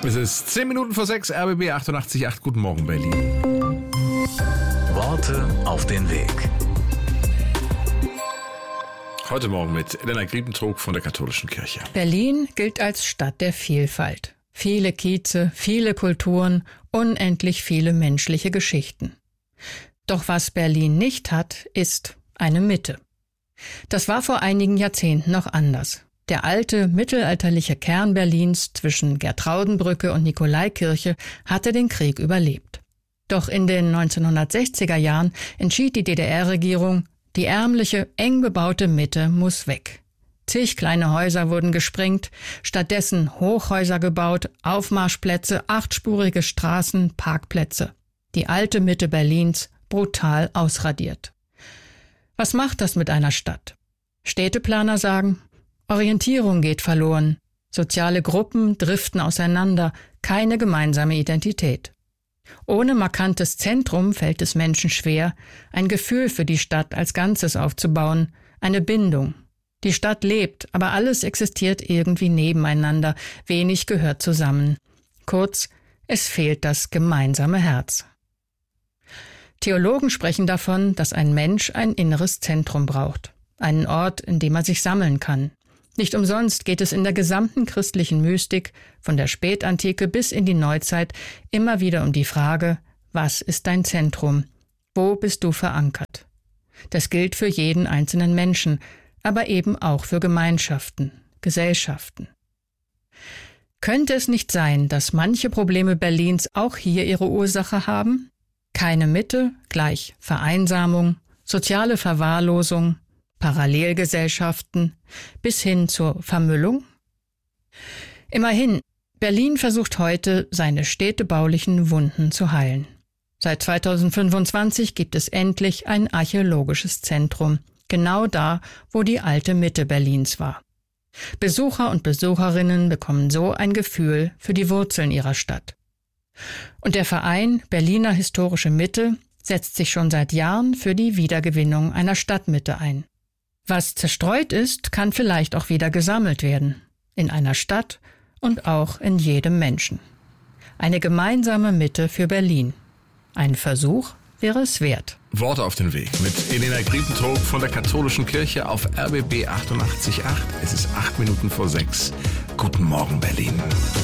Es ist 10 Minuten vor 6, RBB 88.8. Guten Morgen, Berlin. Worte auf den Weg. Heute Morgen mit Elena Griepentrog von der Katholischen Kirche. Berlin gilt als Stadt der Vielfalt. Viele Kieze, viele Kulturen, unendlich viele menschliche Geschichten. Doch was Berlin nicht hat, ist eine Mitte. Das war vor einigen Jahrzehnten noch anders. Der alte, mittelalterliche Kern Berlins zwischen Gertraudenbrücke und Nikolaikirche hatte den Krieg überlebt. Doch in den 1960er Jahren entschied die DDR-Regierung, die ärmliche, eng bebaute Mitte muss weg. Zig kleine Häuser wurden gesprengt, stattdessen Hochhäuser gebaut, Aufmarschplätze, 8-spurige Straßen, Parkplätze. Die alte Mitte Berlins brutal ausradiert. Was macht das mit einer Stadt? Städteplaner sagen, Orientierung geht verloren, soziale Gruppen driften auseinander, keine gemeinsame Identität. Ohne markantes Zentrum fällt es Menschen schwer, ein Gefühl für die Stadt als Ganzes aufzubauen, eine Bindung. Die Stadt lebt, aber alles existiert irgendwie nebeneinander, wenig gehört zusammen. Kurz, es fehlt das gemeinsame Herz. Theologen sprechen davon, dass ein Mensch ein inneres Zentrum braucht, einen Ort, in dem er sich sammeln kann. Nicht umsonst geht es in der gesamten christlichen Mystik, von der Spätantike bis in die Neuzeit, immer wieder um die Frage, was ist dein Zentrum? Wo bist du verankert? Das gilt für jeden einzelnen Menschen, aber eben auch für Gemeinschaften, Gesellschaften. Könnte es nicht sein, dass manche Probleme Berlins auch hier ihre Ursache haben? Keine Mitte gleich Vereinsamung, soziale Verwahrlosung, Parallelgesellschaften bis hin zur Vermüllung? Immerhin, Berlin versucht heute, seine städtebaulichen Wunden zu heilen. Seit 2025 gibt es endlich ein archäologisches Zentrum, genau da, wo die alte Mitte Berlins war. Besucher und Besucherinnen bekommen so ein Gefühl für die Wurzeln ihrer Stadt. Und der Verein Berliner Historische Mitte setzt sich schon seit Jahren für die Wiedergewinnung einer Stadtmitte ein. Was zerstreut ist, kann vielleicht auch wieder gesammelt werden. In einer Stadt und auch in jedem Menschen. Eine gemeinsame Mitte für Berlin. Ein Versuch wäre es wert. Worte auf den Weg mit Elena Griepentrog von der Katholischen Kirche auf RBB 88.8. Es ist 8 Minuten vor 6. Guten Morgen, Berlin.